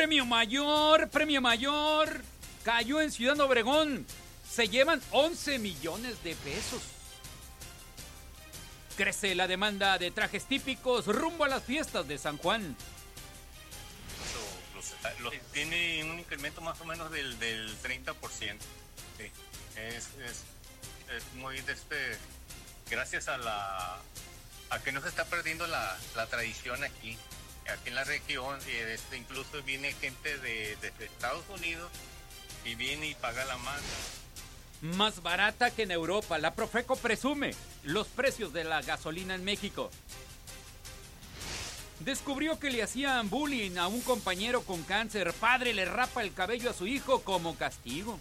Premio mayor. Cayó en Ciudad Obregón. Se llevan 11 millones de pesos. Crece la demanda de trajes típicos rumbo a las fiestas de San Juan. Tiene un incremento más o menos del 30%. Sí. Es muy gracias a que no se está perdiendo la tradición aquí en la región. Incluso viene gente de Estados Unidos y viene y paga la manga. Más barata que en Europa. La Profeco presume los precios de la gasolina en México. Descubrió que le hacían bullying a un compañero con cáncer. Padre le rapa el cabello a su hijo como castigo.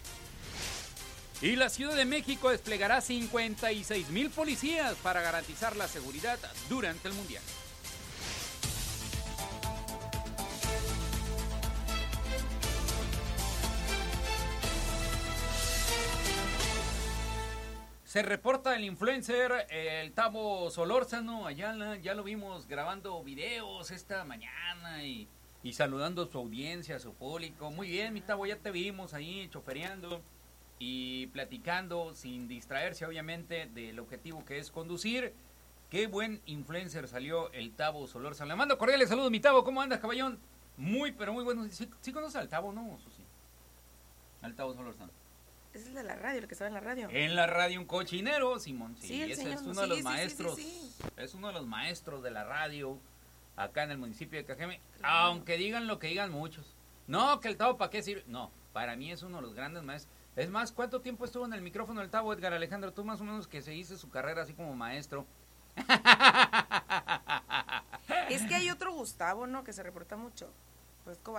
Y la Ciudad de México desplegará 56,000 policías para garantizar la seguridad durante el Mundial. Se reporta el influencer, el Tavo Solórzano Ayala, ya lo vimos grabando videos esta mañana y saludando a su audiencia, a su público. Muy bien, mi Tavo, ya te vimos ahí chofereando y platicando sin distraerse obviamente del objetivo que es conducir. Qué buen influencer salió el Tavo Solórzano. Le mando cordiales saludos, mi Tavo, ¿cómo andas, caballón? Muy, pero muy bueno. ¿Sí conoces al Tavo, no? Sí. Al Tavo Solórzano. Es el de la radio, el que estaba en la radio. En la radio un cochinero, Simón. Sí, ese señor, es uno de los maestros. Sí. Es uno de los maestros de la radio acá en el municipio de Cajeme. Claro. Aunque digan lo que digan muchos. No, que el Tavo ¿para qué sirve? No, para mí es uno de los grandes maestros. Es más, ¿cuánto tiempo estuvo en el micrófono el Tavo, Edgar Alejandro? Tú más o menos que se hizo su carrera así como maestro. Es que hay otro Gustavo, ¿no? Que se reporta mucho. Pues